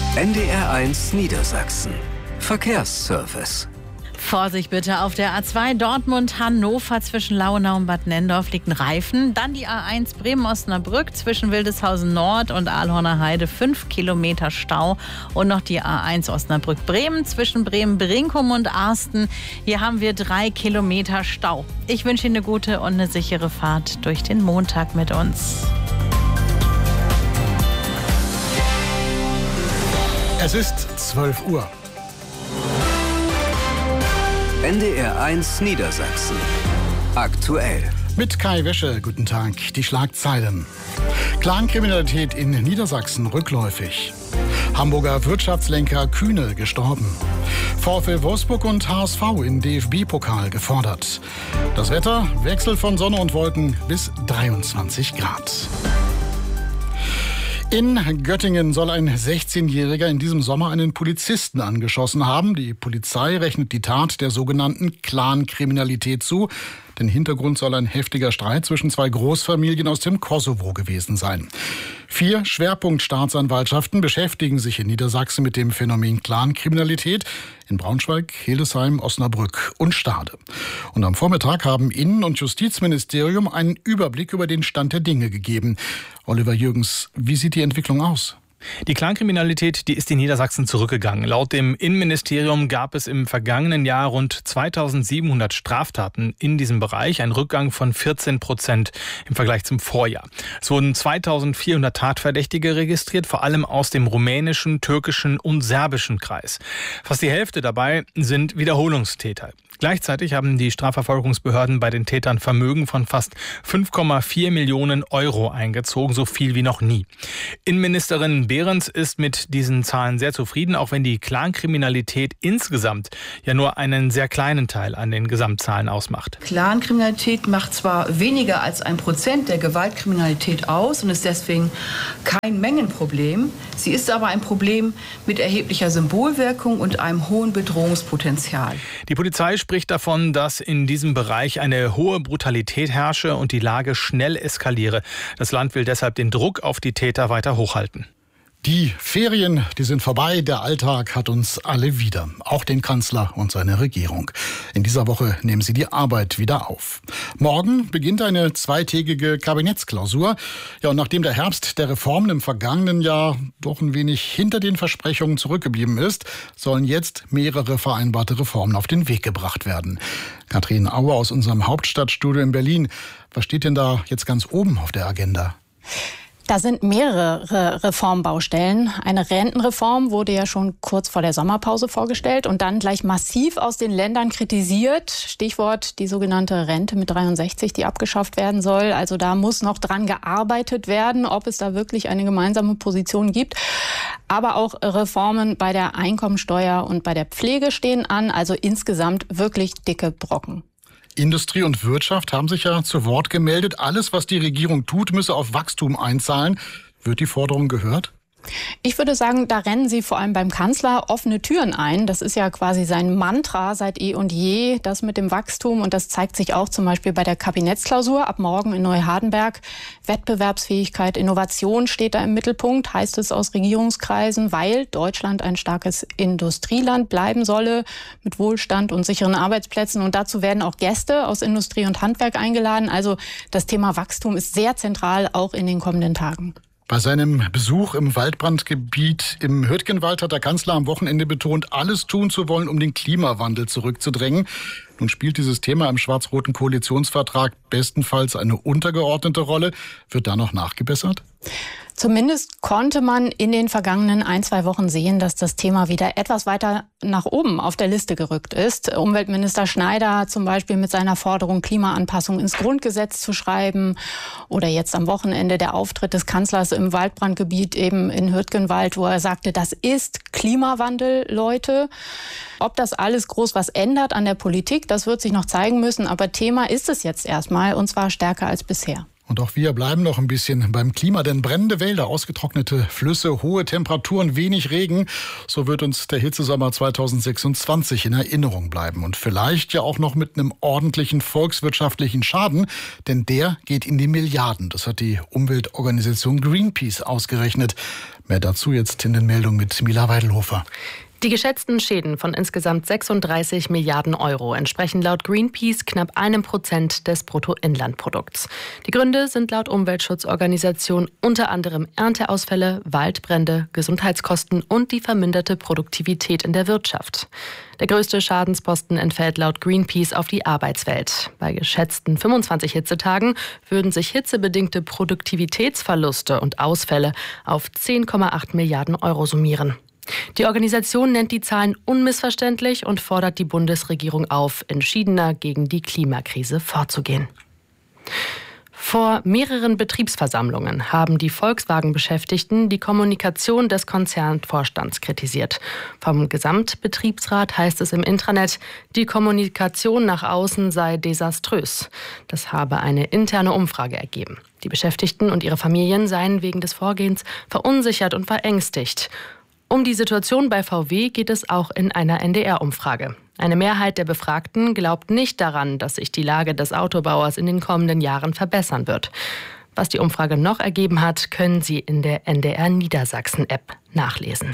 NDR1 Niedersachsen. Verkehrsservice. Vorsicht bitte, auf der A2 Dortmund-Hannover zwischen Lauenau und Bad Nendorf liegt ein Reifen. Dann die A1 Bremen-Osnabrück zwischen Wildeshausen Nord und Ahlhorner Heide 5 Kilometer Stau. Und noch die A1 Osnabrück-Bremen zwischen Bremen-Brinkum und Arsten. Hier haben wir 3 Kilometer Stau. Ich wünsche Ihnen eine gute und eine sichere Fahrt durch den Montag mit uns. Es ist 12 Uhr. NDR1 Niedersachsen. Aktuell. Mit Kai Wäsche, guten Tag. Die Schlagzeilen. Clankriminalität in Niedersachsen rückläufig. Hamburger Wirtschaftslenker Kühne gestorben. VfL Wolfsburg und HSV im DFB-Pokal gefordert. Das Wetter, Wechsel von Sonne und Wolken bis 23 Grad. In Göttingen soll ein 16-Jähriger in diesem Sommer einen Polizisten angeschossen haben. Die Polizei rechnet die Tat der sogenannten Clankriminalität zu. Denn Hintergrund soll ein heftiger Streit zwischen 2 Großfamilien aus dem Kosovo gewesen sein. 4 Schwerpunktstaatsanwaltschaften beschäftigen sich in Niedersachsen mit dem Phänomen Clankriminalität in Braunschweig, Hildesheim, Osnabrück und Stade. Und am Vormittag haben Innen- und Justizministerium einen Überblick über den Stand der Dinge gegeben. Oliver Jürgens, wie sieht die Entwicklung aus? Die Clankriminalität, die ist in Niedersachsen zurückgegangen. Laut dem Innenministerium gab es im vergangenen Jahr rund 2700 Straftaten in diesem Bereich, ein Rückgang von 14% im Vergleich zum Vorjahr. Es wurden 2400 Tatverdächtige registriert, vor allem aus dem rumänischen, türkischen und serbischen Kreis. Fast die Hälfte dabei sind Wiederholungstäter. Gleichzeitig haben die Strafverfolgungsbehörden bei den Tätern Vermögen von fast 5,4 Millionen Euro eingezogen, so viel wie noch nie. Innenministerin Behrens ist mit diesen Zahlen sehr zufrieden, auch wenn die Clankriminalität insgesamt ja nur einen sehr kleinen Teil an den Gesamtzahlen ausmacht. Clankriminalität macht zwar weniger als 1% der Gewaltkriminalität aus und ist deswegen kein Mengenproblem. Sie ist aber ein Problem mit erheblicher Symbolwirkung und einem hohen Bedrohungspotenzial. Die Polizei spricht davon, dass in diesem Bereich eine hohe Brutalität herrsche und die Lage schnell eskaliere. Das Land will deshalb den Druck auf die Täter weiter hochhalten. Die Ferien, die sind vorbei. Der Alltag hat uns alle wieder. Auch den Kanzler und seine Regierung. In dieser Woche nehmen sie die Arbeit wieder auf. Morgen beginnt eine 2-tägige Kabinettsklausur. Ja, und nachdem der Herbst der Reformen im vergangenen Jahr doch ein wenig hinter den Versprechungen zurückgeblieben ist, sollen jetzt mehrere vereinbarte Reformen auf den Weg gebracht werden. Katrin Auer aus unserem Hauptstadtstudio in Berlin. Was steht denn da jetzt ganz oben auf der Agenda? Da sind mehrere Reformbaustellen. Eine Rentenreform wurde ja schon kurz vor der Sommerpause vorgestellt und dann gleich massiv aus den Ländern kritisiert. Stichwort die sogenannte Rente mit 63, die abgeschafft werden soll. Also da muss noch dran gearbeitet werden, ob es da wirklich eine gemeinsame Position gibt. Aber auch Reformen bei der Einkommensteuer und bei der Pflege stehen an. Also insgesamt wirklich dicke Brocken. Industrie und Wirtschaft haben sich ja zu Wort gemeldet. Alles, was die Regierung tut, müsse auf Wachstum einzahlen. Wird die Forderung gehört? Ich würde sagen, da rennen Sie vor allem beim Kanzler offene Türen ein. Das ist ja quasi sein Mantra seit eh und je, das mit dem Wachstum. Und das zeigt sich auch zum Beispiel bei der Kabinettsklausur ab morgen in Neuhardenberg. Wettbewerbsfähigkeit, Innovation steht da im Mittelpunkt, heißt es aus Regierungskreisen, weil Deutschland ein starkes Industrieland bleiben solle mit Wohlstand und sicheren Arbeitsplätzen. Und dazu werden auch Gäste aus Industrie und Handwerk eingeladen. Also das Thema Wachstum ist sehr zentral, auch in den kommenden Tagen. Bei seinem Besuch im Waldbrandgebiet im Hürtgenwald hat der Kanzler am Wochenende betont, alles tun zu wollen, um den Klimawandel zurückzudrängen. Nun spielt dieses Thema im schwarz-roten Koalitionsvertrag bestenfalls eine untergeordnete Rolle. Wird da noch nachgebessert? Zumindest konnte man in den vergangenen 1-2 Wochen sehen, dass das Thema wieder etwas weiter nach oben auf der Liste gerückt ist. Umweltminister Schneider zum Beispiel mit seiner Forderung, Klimaanpassung ins Grundgesetz zu schreiben. Oder jetzt am Wochenende der Auftritt des Kanzlers im Waldbrandgebiet eben in Hürtgenwald, wo er sagte, das ist Klimawandel, Leute. Ob das alles groß was ändert an der Politik, das wird sich noch zeigen müssen. Aber Thema ist es jetzt erstmal, und zwar stärker als bisher. Und auch wir bleiben noch ein bisschen beim Klima, denn brennende Wälder, ausgetrocknete Flüsse, hohe Temperaturen, wenig Regen, so wird uns der Hitzesommer 2026 in Erinnerung bleiben. Und vielleicht ja auch noch mit einem ordentlichen volkswirtschaftlichen Schaden, denn der geht in die Milliarden. Das hat die Umweltorganisation Greenpeace ausgerechnet. Mehr dazu jetzt in den Meldungen mit Mila Weidelhofer. Die geschätzten Schäden von insgesamt 36 Milliarden Euro entsprechen laut Greenpeace knapp 1% des Bruttoinlandprodukts. Die Gründe sind laut Umweltschutzorganisation unter anderem Ernteausfälle, Waldbrände, Gesundheitskosten und die verminderte Produktivität in der Wirtschaft. Der größte Schadensposten entfällt laut Greenpeace auf die Arbeitswelt. Bei geschätzten 25 Hitzetagen würden sich hitzebedingte Produktivitätsverluste und Ausfälle auf 10,8 Milliarden Euro summieren. Die Organisation nennt die Zahlen unmissverständlich und fordert die Bundesregierung auf, entschiedener gegen die Klimakrise vorzugehen. Vor mehreren Betriebsversammlungen haben die Volkswagen-Beschäftigten die Kommunikation des Konzernvorstands kritisiert. Vom Gesamtbetriebsrat heißt es im Intranet, die Kommunikation nach außen sei desaströs. Das habe eine interne Umfrage ergeben. Die Beschäftigten und ihre Familien seien wegen des Vorgehens verunsichert und verängstigt. Um die Situation bei VW geht es auch in einer NDR-Umfrage. Eine Mehrheit der Befragten glaubt nicht daran, dass sich die Lage des Autobauers in den kommenden Jahren verbessern wird. Was die Umfrage noch ergeben hat, können Sie in der NDR Niedersachsen-App nachlesen.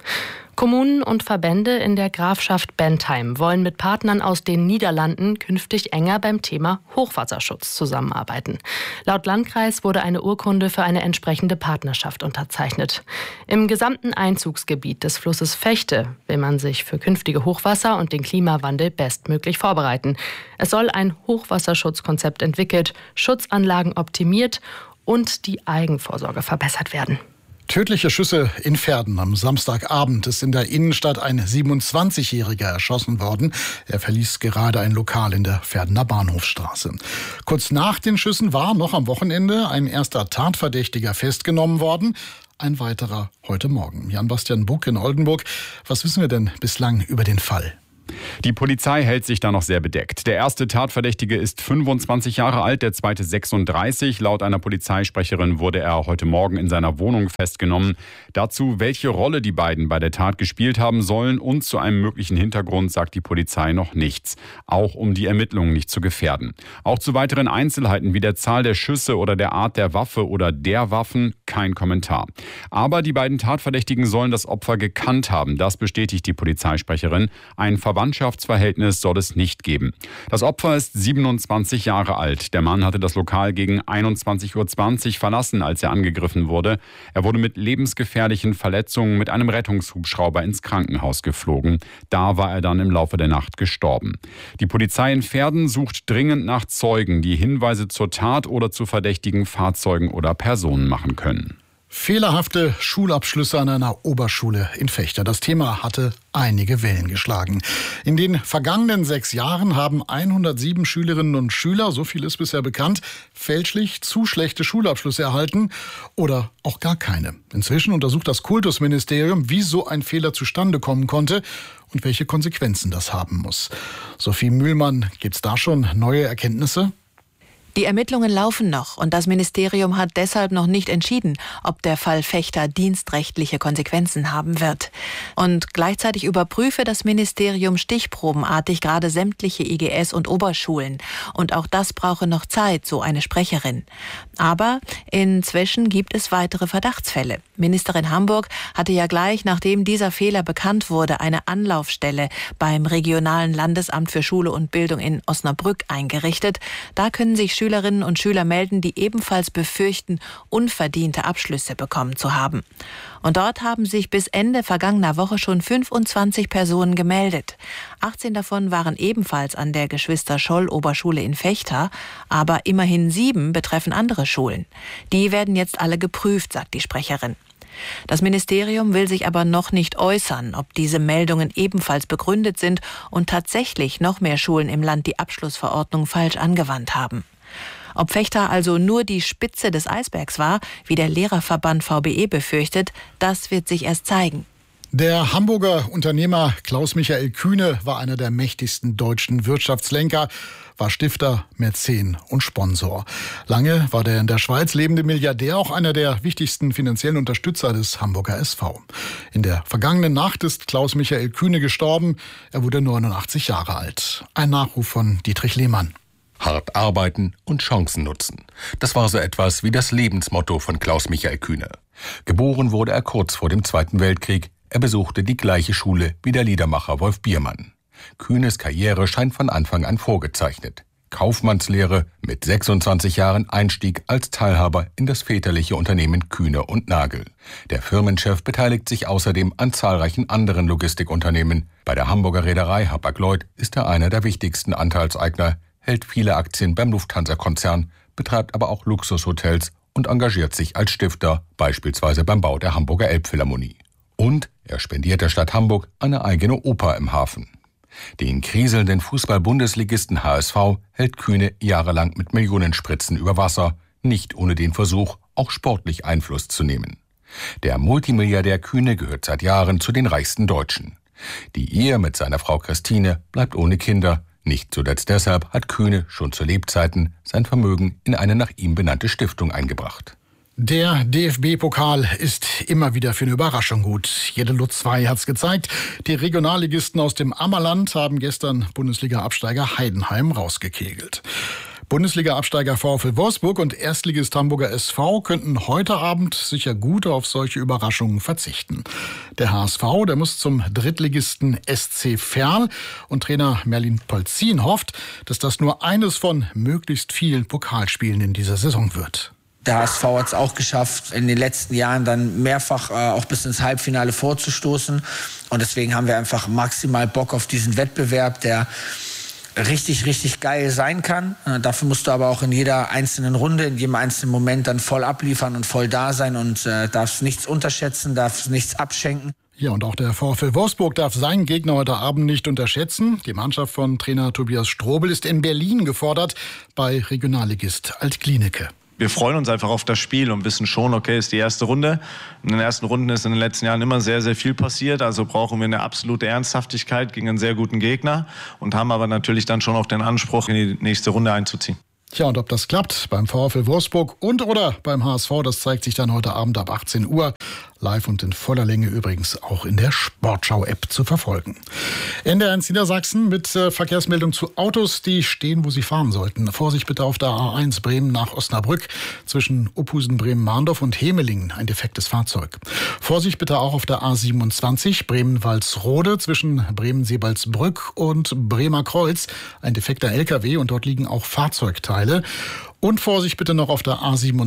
Kommunen und Verbände in der Grafschaft Bentheim wollen mit Partnern aus den Niederlanden künftig enger beim Thema Hochwasserschutz zusammenarbeiten. Laut Landkreis wurde eine Urkunde für eine entsprechende Partnerschaft unterzeichnet. Im gesamten Einzugsgebiet des Flusses Vechte will man sich für künftige Hochwasser und den Klimawandel bestmöglich vorbereiten. Es soll ein Hochwasserschutzkonzept entwickelt, Schutzanlagen optimiert und die Eigenvorsorge verbessert werden. Tödliche Schüsse in Verden. Am Samstagabend ist in der Innenstadt ein 27-Jähriger erschossen worden. Er verließ gerade ein Lokal in der Verdener Bahnhofstraße. Kurz nach den Schüssen war noch am Wochenende ein erster Tatverdächtiger festgenommen worden. Ein weiterer heute Morgen. Jan-Bastian Buck in Oldenburg. Was wissen wir denn bislang über den Fall? Die Polizei hält sich da noch sehr bedeckt. Der erste Tatverdächtige ist 25 Jahre alt, der zweite 36. Laut einer Polizeisprecherin wurde er heute Morgen in seiner Wohnung festgenommen. Dazu, welche Rolle die beiden bei der Tat gespielt haben sollen und zu einem möglichen Hintergrund, sagt die Polizei noch nichts. Auch um die Ermittlungen nicht zu gefährden. Auch zu weiteren Einzelheiten wie der Zahl der Schüsse oder der Art der Waffe oder der Waffen kein Kommentar. Aber die beiden Tatverdächtigen sollen das Opfer gekannt haben. Das bestätigt die Polizeisprecherin. Ein Verwandtschaftsverhältnis soll es nicht geben. Das Opfer ist 27 Jahre alt. Der Mann hatte das Lokal gegen 21:20 Uhr verlassen, als er angegriffen wurde. Er wurde mit lebensgefährlichen Verletzungen mit einem Rettungshubschrauber ins Krankenhaus geflogen. Da war er dann im Laufe der Nacht gestorben. Die Polizei in Verden sucht dringend nach Zeugen, die Hinweise zur Tat oder zu verdächtigen Fahrzeugen oder Personen machen können. Fehlerhafte Schulabschlüsse an einer Oberschule in Vechta. Das Thema hatte einige Wellen geschlagen. In den vergangenen 6 Jahren haben 107 Schülerinnen und Schüler, so viel ist bisher bekannt, fälschlich zu schlechte Schulabschlüsse erhalten oder auch gar keine. Inzwischen untersucht das Kultusministerium, wie so ein Fehler zustande kommen konnte und welche Konsequenzen das haben muss. Sophie Mühlmann, gibt's da schon neue Erkenntnisse? Die Ermittlungen laufen noch und das Ministerium hat deshalb noch nicht entschieden, ob der Fall Vechta dienstrechtliche Konsequenzen haben wird. Und gleichzeitig überprüfe das Ministerium stichprobenartig gerade sämtliche IGS und Oberschulen. Und auch das brauche noch Zeit, so eine Sprecherin. Aber inzwischen gibt es weitere Verdachtsfälle. Ministerin Hamburg hatte ja gleich, nachdem dieser Fehler bekannt wurde, eine Anlaufstelle beim regionalen Landesamt für Schule und Bildung in Osnabrück eingerichtet. Da können sich Schülerinnen und Schüler melden, die ebenfalls befürchten, unverdiente Abschlüsse bekommen zu haben. Und dort haben sich bis Ende vergangener Woche schon 25 Personen gemeldet. 18 davon waren ebenfalls an der Geschwister-Scholl-Oberschule in Vechta, aber immerhin 7 betreffen andere Schulen. Die werden jetzt alle geprüft, sagt die Sprecherin. Das Ministerium will sich aber noch nicht äußern, ob diese Meldungen ebenfalls begründet sind und tatsächlich noch mehr Schulen im Land die Abschlussverordnung falsch angewandt haben. Ob Vechta also nur die Spitze des Eisbergs war, wie der Lehrerverband VBE befürchtet, das wird sich erst zeigen. Der Hamburger Unternehmer Klaus-Michael Kühne war einer der mächtigsten deutschen Wirtschaftslenker, war Stifter, Mäzen und Sponsor. Lange war der in der Schweiz lebende Milliardär auch einer der wichtigsten finanziellen Unterstützer des Hamburger SV. In der vergangenen Nacht ist Klaus-Michael Kühne gestorben. Er wurde 89 Jahre alt. Ein Nachruf von Dietrich Lehmann. Hart arbeiten und Chancen nutzen. Das war so etwas wie das Lebensmotto von Klaus-Michael Kühne. Geboren wurde er kurz vor dem Zweiten Weltkrieg. Er besuchte die gleiche Schule wie der Liedermacher Wolf Biermann. Kühnes Karriere scheint von Anfang an vorgezeichnet. Kaufmannslehre, mit 26 Jahren Einstieg als Teilhaber in das väterliche Unternehmen Kühne und Nagel. Der Firmenchef beteiligt sich außerdem an zahlreichen anderen Logistikunternehmen. Bei der Hamburger Reederei Hapag-Lloyd ist er einer der wichtigsten Anteilseigner, hält viele Aktien beim Lufthansa-Konzern, betreibt aber auch Luxushotels und engagiert sich als Stifter, beispielsweise beim Bau der Hamburger Elbphilharmonie. Und er spendiert der Stadt Hamburg eine eigene Oper im Hafen. Den kriselnden Fußball-Bundesligisten HSV hält Kühne jahrelang mit Millionenspritzen über Wasser, nicht ohne den Versuch, auch sportlich Einfluss zu nehmen. Der Multimilliardär Kühne gehört seit Jahren zu den reichsten Deutschen. Die Ehe mit seiner Frau Christine bleibt ohne Kinder. Nicht zuletzt deshalb hat Kühne schon zu Lebzeiten sein Vermögen in eine nach ihm benannte Stiftung eingebracht. Der DFB-Pokal ist immer wieder für eine Überraschung gut. Jede Lutz 2 hat's gezeigt. Die Regionalligisten aus dem Ammerland haben gestern Bundesliga-Absteiger Heidenheim rausgekegelt. Bundesliga-Absteiger VfL Wolfsburg und Erstligist Hamburger SV könnten heute Abend sicher gut auf solche Überraschungen verzichten. Der HSV, der muss zum Drittligisten SC Verl, und Trainer Merlin Polzin hofft, dass das nur eines von möglichst vielen Pokalspielen in dieser Saison wird. Der HSV hat es auch geschafft, in den letzten Jahren dann mehrfach auch bis ins Halbfinale vorzustoßen. Und deswegen haben wir einfach maximal Bock auf diesen Wettbewerb, der richtig, richtig geil sein kann. Dafür musst du aber auch in jeder einzelnen Runde, in jedem einzelnen Moment dann voll abliefern und voll da sein und darfst nichts unterschätzen, darfst nichts abschenken. Ja, und auch der VfL Wolfsburg darf seinen Gegner heute Abend nicht unterschätzen. Die Mannschaft von Trainer Tobias Strobel ist in Berlin gefordert, bei Regionalligist Alt-Glienicke. Wir freuen uns einfach auf das Spiel und wissen schon, okay, ist die erste Runde. In den ersten Runden ist in den letzten Jahren immer sehr, sehr viel passiert. Also brauchen wir eine absolute Ernsthaftigkeit gegen einen sehr guten Gegner und haben aber natürlich dann schon auch den Anspruch, in die nächste Runde einzuziehen. Tja, und ob das klappt beim VfL Wolfsburg und oder beim HSV, das zeigt sich dann heute Abend ab 18 Uhr. Live und in voller Länge übrigens auch in der Sportschau-App zu verfolgen. NDR1 Niedersachsen mit Verkehrsmeldung zu Autos, die stehen, wo sie fahren sollten. Vorsicht bitte auf der A1 Bremen nach Osnabrück zwischen Ophusen, Bremen-Mahndorf und Hemelingen, ein defektes Fahrzeug. Vorsicht bitte auch auf der A27 Bremen-Walsrode zwischen Bremen-Sebalsbrück und Bremer Kreuz, ein defekter LKW, und dort liegen auch Fahrzeugteile. Und Vorsicht bitte noch auf der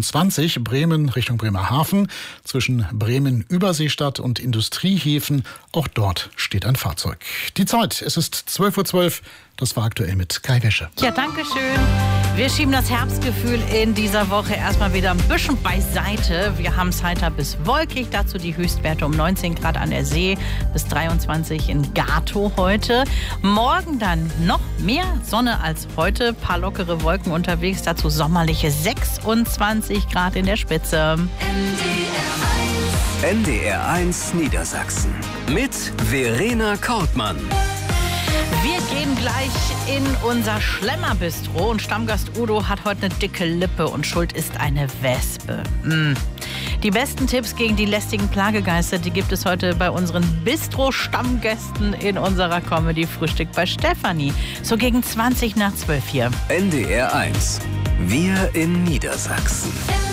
A27 Bremen Richtung Bremerhaven zwischen Bremen-Überseestadt und Industriehäfen. Auch dort steht ein Fahrzeug. Die Zeit, es ist 12:12 Uhr. Das war aktuell mit Kai Wäsche. Ja, danke schön. Wir schieben das Herbstgefühl in dieser Woche erstmal wieder ein bisschen beiseite. Wir haben es heiter bis wolkig. Dazu die Höchstwerte um 19 Grad an der See, bis 23 in Gato heute. Morgen dann noch mehr Sonne als heute. Paar lockere Wolken unterwegs. Dazu sommerliche 26 Grad in der Spitze. NDR1 Niedersachsen mit Verena Kortmann. Wir gehen gleich in unser Schlemmerbistro und Stammgast Udo hat heute eine dicke Lippe und schuld ist eine Wespe. Die besten Tipps gegen die lästigen Plagegeister, die gibt es heute bei unseren Bistro-Stammgästen in unserer Comedy-Frühstück bei Stefanie. So gegen 20 nach 12 hier. NDR1. Wir in Niedersachsen.